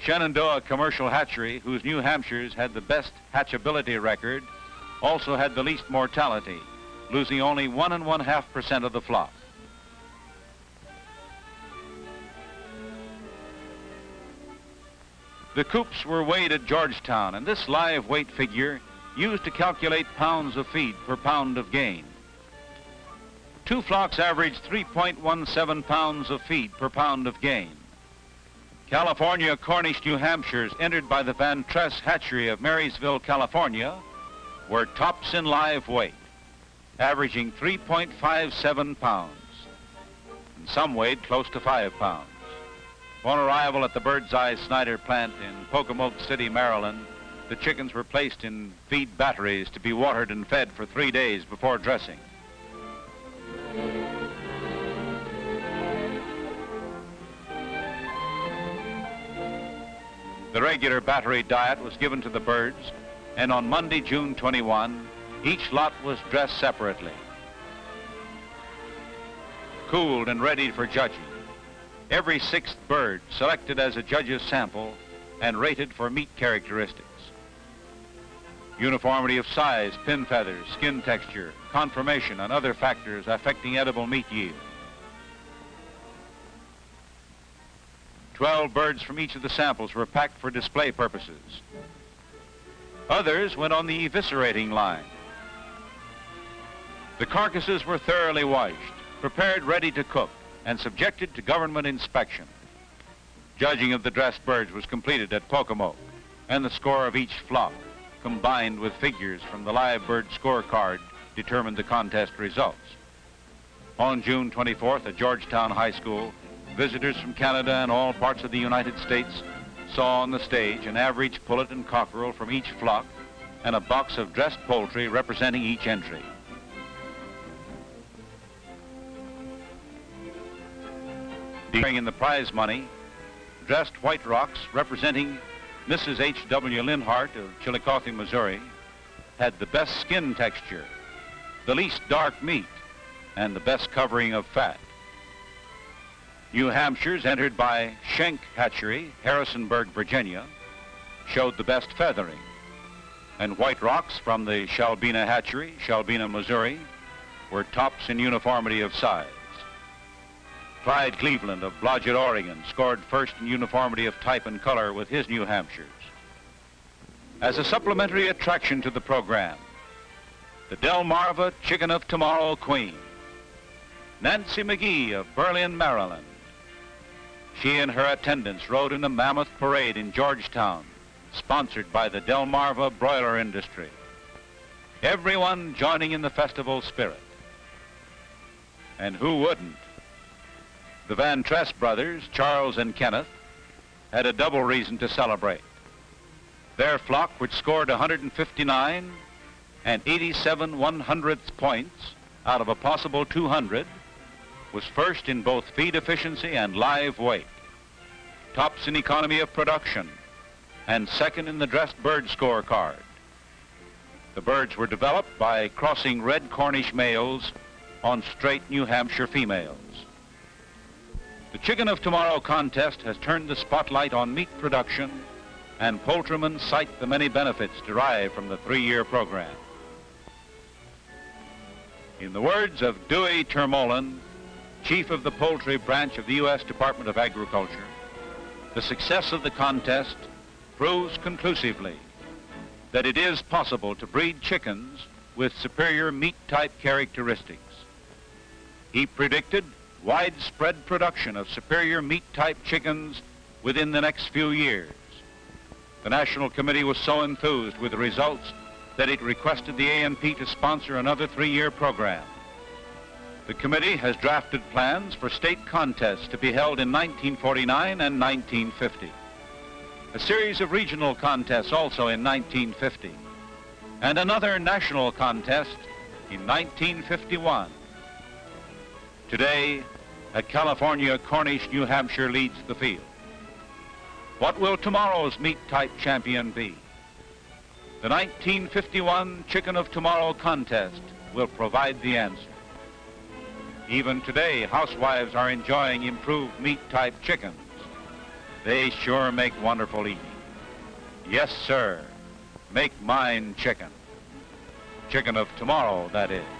Shenandoah Commercial Hatchery, whose New Hampshires had the best hatchability record, also had the least mortality, losing only 1 1/2% of the flock. The coops were weighed at Georgetown, and this live weight figure used to calculate pounds of feed per pound of gain. 2 flocks averaged 3.17 pounds of feed per pound of gain. California Cornish New Hampshires entered by the Van Tress Hatchery of Marysville, California, were tops in live weight, averaging 3.57 pounds, and some weighed close to 5 pounds. On arrival at the Bird's Eye Snyder plant in Pocomoke City, Maryland, the chickens were placed in feed batteries to be watered and fed for 3 days before dressing. The regular battery diet was given to the birds, and on Monday, June 21, each lot was dressed separately, cooled and ready for judging. Every 6th bird selected as a judge's sample and rated for meat characteristics. Uniformity of size, pin feathers, skin texture, conformation, and other factors affecting edible meat yield. 12 birds from each of the samples were packed for display purposes. Others went on the eviscerating line. The carcasses were thoroughly washed, prepared ready to cook, and subjected to government inspection. Judging of the dressed birds was completed at Pocomoke, and the score of each flock, combined with figures from the live bird scorecard, determined the contest results. On June 24th at Georgetown High School, visitors from Canada and all parts of the United States saw on the stage an average pullet and cockerel from each flock and a box of dressed poultry representing each entry. Sharing in the prize money, dressed White Rocks representing Mrs. H.W. Linhart of Chillicothe, Missouri, had the best skin texture, the least dark meat, and the best covering of fat. New Hampshires entered by Schenck Hatchery, Harrisonburg, Virginia, showed the best feathering, and White Rocks from the Shalbina Hatchery, Shalbina, Missouri, were tops in uniformity of size. Clyde Cleveland of Blodgett, Oregon, scored first in uniformity of type and color with his New Hampshires. As a supplementary attraction to the program, the Delmarva Chicken of Tomorrow Queen, Nancy McGee of Berlin, Maryland. She and her attendants rode in a mammoth parade in Georgetown, sponsored by the Delmarva broiler industry. Everyone joining in the festival spirit. And who wouldn't? The Van Tress brothers, Charles and Kenneth, had a double reason to celebrate. Their flock, which scored 159 and 87 1/100th points out of a possible 200, was first in both feed efficiency and live weight, tops in economy of production, and second in the dressed bird scorecard. The birds were developed by crossing red Cornish males on straight New Hampshire females. The Chicken of Tomorrow contest has turned the spotlight on meat production, and poultrymen cite the many benefits derived from the 3-year program. In the words of Dewey Termolen, chief of the poultry branch of the U.S. Department of Agriculture, the success of the contest proves conclusively that it is possible to breed chickens with superior meat-type characteristics. He predicted widespread production of superior meat-type chickens within the next few years. The National Committee was so enthused with the results that it requested the A&P to sponsor another 3-year program. The committee has drafted plans for state contests to be held in 1949 and 1950, a series of regional contests also in 1950, and another national contest in 1951. Today, a California Cornish New Hampshire leads the field. What will tomorrow's meat-type champion be? The 1951 Chicken of Tomorrow contest will provide the answer. Even today, housewives are enjoying improved meat-type chickens. They sure make wonderful eating. Yes, sir. Make mine chicken. Chicken of tomorrow, that is.